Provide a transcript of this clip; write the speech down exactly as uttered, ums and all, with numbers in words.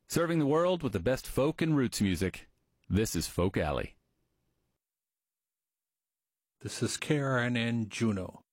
Serving the world with the best folk and roots music, this is Folk Alley. This is K R N N Juneau,